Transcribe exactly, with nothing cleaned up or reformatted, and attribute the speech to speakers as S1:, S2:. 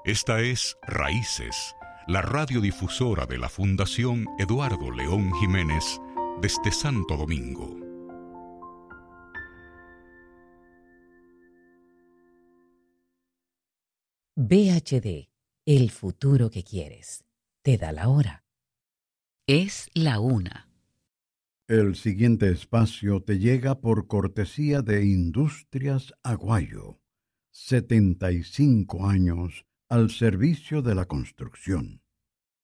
S1: Esta es Raíces, la radiodifusora de la Fundación Eduardo León Jiménez desde Santo Domingo.
S2: V H D, el futuro que quieres. Te da la hora.
S3: Es la una.
S4: El siguiente espacio te llega por cortesía de Industrias Aguayo. setenta y cinco años al servicio de la construcción.